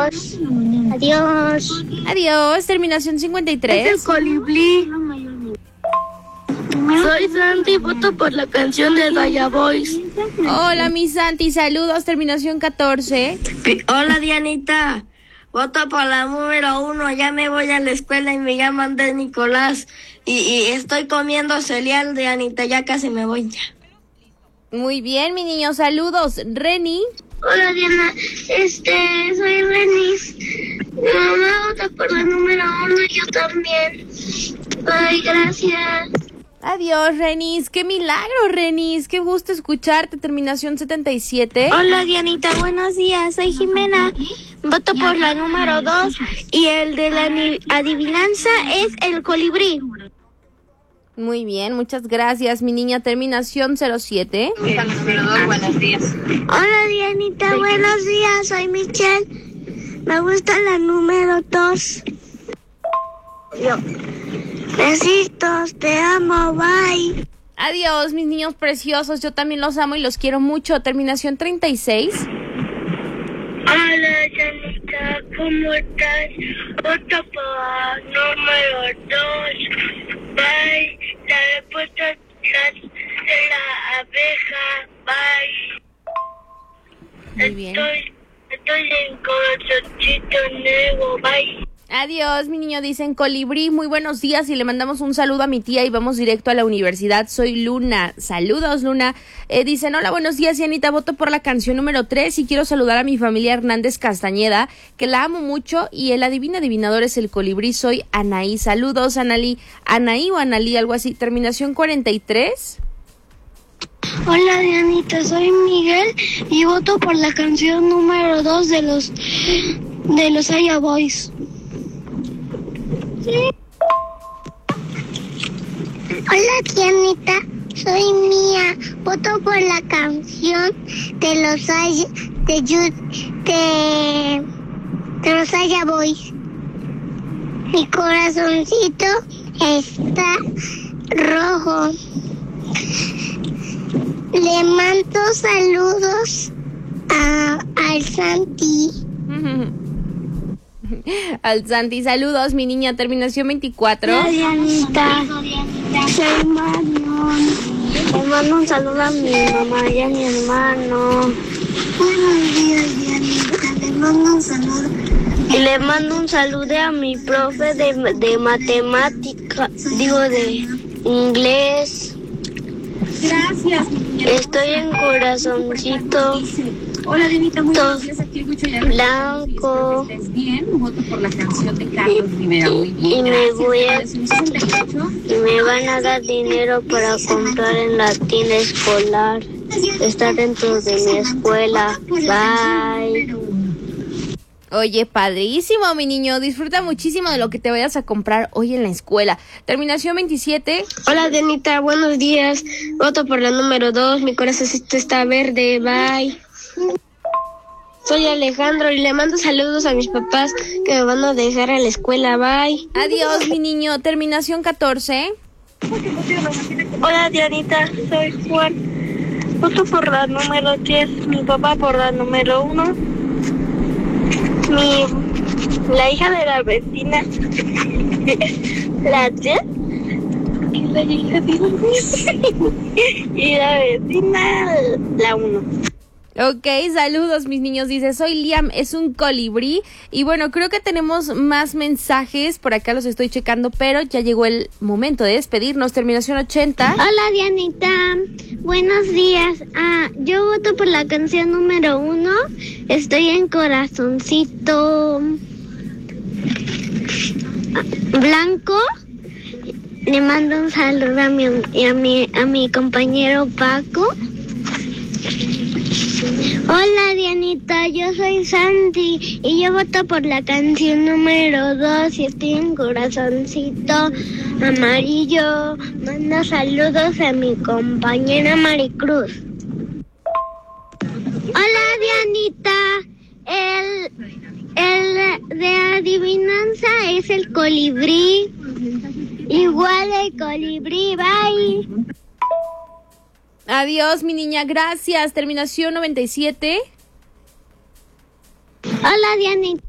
Adiós. Adiós. Adiós, terminación 53. Es el colibrí. Soy Santi, voto por la canción de Daya Boys. Hola, mi Santi, saludos, terminación 14. Hola, Dianita. Voto por la número 1. Ya me voy a la escuela y me llaman de Nicolás. Y estoy comiendo cereal, Dianita. Ya casi me voy ya. Muy bien, mi niño, saludos. Reni. Hola, Diana. Soy Renis. Mi mamá vota por la número 1 y yo también. Ay, gracias. Adiós, Renis. ¡Qué milagro, Renis! ¡Qué gusto escucharte! Terminación 77. Hola, Dianita. Buenos días. Soy Jimena. Voto por la número 2 y el de la adivinanza es el colibrí. Muy bien, muchas gracias, mi niña. Terminación 07. Buenos días. Hola, Dianita. Buenos días. Soy Michelle. Me gusta la número 2. Besitos, te amo, bye. Adiós, mis niños preciosos. Yo también los amo y los quiero mucho. Terminación 36. Hola, Janita, ¿cómo estás? Voto por número 2. Bye. La respuesta es la abeja. Bye. Muy bien. Estoy en corazoncito nuevo. Bye. Adiós, mi niño, dicen colibrí. Muy buenos días y le mandamos un saludo a mi tía y vamos directo a la universidad. Soy Luna. Saludos, Luna. Dicen, hola, buenos días, Dianita. Voto por la canción número 3 y quiero saludar a mi familia Hernández Castañeda, que la amo mucho y el adivinador es el colibrí. Soy Anaí. Saludos, Analí. Anaí o Analí, algo así. Terminación 43. Hola, Dianita, soy Miguel y voto por la canción número 2 de los Aya Boys. Hola, Dianita, soy Mía. Voto por la canción de los Aya Boys. Mi corazoncito está rojo. Le mando saludos al Santi. Al Santi, saludos, mi niña. Terminación 24. Hola, Dianita. Soy Marion. Le mando un saludo a mi mamá y a mi hermano. Buenos días, Dianita. Le mando un saludo. Y le mando un saludo a mi profe de matemática, de inglés. Gracias. Estoy en corazoncito. Hola, Dianita, muy buenos días. Aquí escucho ya. Blanco. Estés bien. Voto por la canción de Carlos Rivera. Muy bien. Y me van a dar dinero para comprar en la tienda escolar. Está dentro de mi escuela. Bye. Oye, padrísimo, mi niño. Disfruta muchísimo de lo que te vayas a comprar hoy en la escuela. Terminación 27. Hola, Dianita, buenos días. Voto por la número 2. Mi corazoncito está verde. Bye. Soy Alejandro y le mando saludos a mis papás que me van a dejar a la escuela. Bye. Adiós, mi niño. Terminación 14. Hola, Dianita, soy Juan. Voto por la número 10. Mi papá por la número 1. La hija de la vecina, la 10, y la hija de y la vecina, la 1. Ok, saludos, mis niños. Dice, soy Liam, es un colibrí. Y bueno, creo que tenemos más mensajes. Por acá los estoy checando, pero ya llegó el momento de despedirnos. Terminación 80. Hola, Dianita. Buenos días. Yo voto por la canción número 1. Estoy en corazoncito blanco. Le mando un saludo a mi compañero Paco. Hola, Dianita, yo soy Sandy y yo voto por la canción número 2 y estoy en corazoncito amarillo. Mando saludos a mi compañera Maricruz. Hola, Dianita, el de adivinanza es el colibrí. Igual el colibrí, bye. Adiós, mi niña, gracias. Terminación 97. Hola, Dianita.